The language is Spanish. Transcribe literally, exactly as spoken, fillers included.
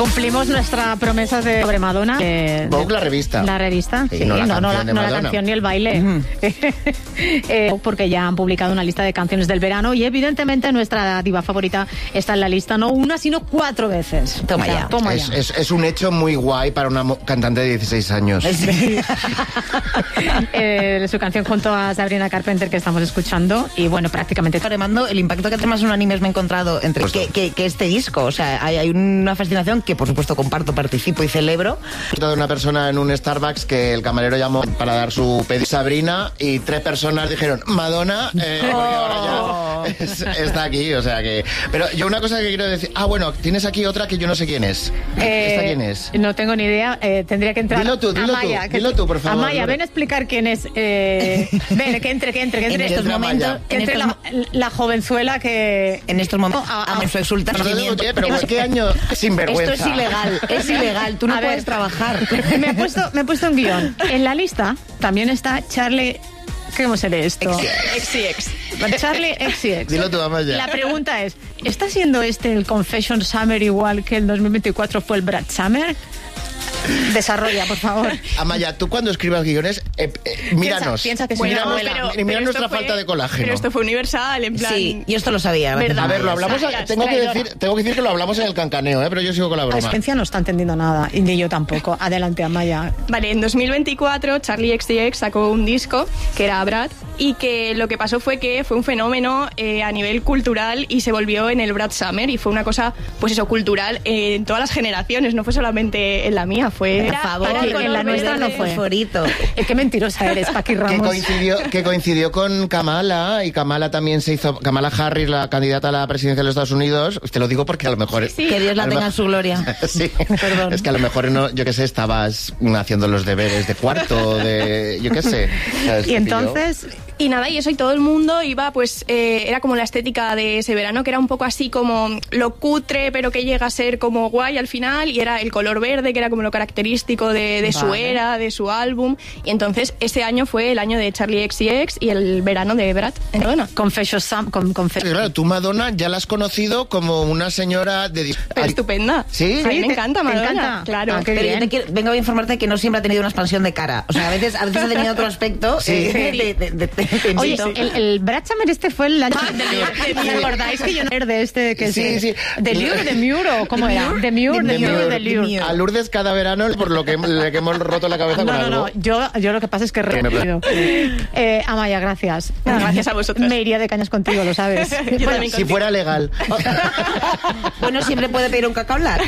Cumplimos nuestra promesa de sobre Madonna. Eh, Vogue, la revista. La revista, sí, sí no, la, no, no, la, no la canción ni el baile. Uh-huh. eh, porque ya han publicado una lista de canciones del verano y evidentemente nuestra diva favorita está en la lista, no una, sino cuatro veces. Toma o sea, ya. Toma es, ya. Es, es un hecho muy guay para una cantante de dieciséis años. Sí. eh, su canción junto a Sabrina Carpenter que estamos escuchando y bueno, prácticamente... Remando el impacto que temas en animes me he encontrado entre pues que, que, que este disco, o sea, hay, hay una fascinación que por supuesto comparto, participo y celebro. De una persona en un Starbucks que el camarero llamó para dar su pedido Sabrina y tres personas dijeron Madonna, eh, porque ahora ya es, está aquí, o sea que... Pero yo una cosa que quiero decir... Ah, bueno, tienes aquí otra que yo no sé quién es. Eh, ¿Esta quién es? No tengo ni idea, eh, tendría que entrar... Dilo tú, dilo Amaya, tú, que, dilo tú, por favor. Amaya, ven a explicar quién es... Eh, ven, que entre, que entre, que entre en estos momentos... Que entre la, la jovenzuela que... En estos momentos... Oh, a, a, a su exultar sentimiento. Pero ¿qué año sinvergüenza? Esto es ilegal, es ilegal, tú no A puedes ver, trabajar. Me he puesto, me he puesto un guión. En la lista también está Charlie... ¿Cómo se lee esto? X y X. Charlie X y X. Dilo tú, Amaya. La pregunta es, ¿está siendo este el Confession Summer igual que el dos mil veinticuatro fue el Brad Summer? Desarrolla, por favor. Amaya, tú cuando escribas guiones, eh, eh, míranos. Piensa, piensa que Bueno, soy una pero, abuela. Y mira pero nuestra fue, falta de colágeno. Pero esto fue universal, en plan... Sí, y esto lo sabía. ¿Verdad? A ver, lo hablamos, Sayas, tengo que, traidora. decir, tengo que decir que lo hablamos en el cancaneo, ¿eh? Pero yo sigo con la La broma. audiencia no está entendiendo nada, y ni yo tampoco. Adelante, Amaya. Vale, en dos mil veinticuatro Charlie X C X sacó un disco que era Brad y que lo que pasó fue que fue un fenómeno eh, a nivel cultural y se volvió en el Brad Summer y fue una cosa, pues eso, cultural eh, en todas las generaciones, no fue solamente en la mía, fue... Por favor, Aquí, en la nuestra no fue. Favorito. Eh, qué mentirosa eres, Paqui Que Ramos. coincidió, que coincidió con Kamala, y Kamala también se hizo, Kamala Harris, la candidata a la presidencia de los Estados Unidos, te lo digo porque a lo mejor... Sí, sí. Que Dios la a lo tenga en mejor- su gloria. Sí, Perdón. es que a lo mejor, no, yo qué sé, estabas haciendo los deberes de cuarto, de... yo qué sé. ¿sabes? Y entonces... Y nada, y eso, y todo el mundo iba, pues, eh, era como la estética de ese verano, que era un poco así como lo cutre, pero que llega a ser como guay al final, y era el color verde, que era como lo característico de, de su Vale. era, de su álbum, y entonces ese año fue el año de Charlie X C X y el verano de Brad en Madonna. Confession Sam... Con, confe- Claro, tú, Madonna, ya la has conocido como una señora de... Pero estupenda. ¿Sí? A mí ¿Sí? me encanta, ¿Te Madonna. encanta? Claro. Ah, qué Pero yo bien. te quiero, vengo a informarte que no siempre ha tenido una expansión de cara. O sea, a veces, a veces ha tenido otro aspecto. Sí. eh, de, de, de, de, de- Oye, de- el, el Brad Summer este fue el año de ¿Os acordáis que yo no era de este que Sí, es sí. de Lure, de Muro, ¿cómo era? De Mure, de Mure, de Lure. A Lourdes cada verano por lo que, le que hemos roto la cabeza No, con no, algo. no, yo, yo lo que pasa es que he Que no, repetido. Eh, Amaya, gracias. Gracias a vosotros. Me iría de cañas contigo, lo sabes. Yo Bueno, también Si fuera legal. Bueno, siempre puede pedir un cacao lat.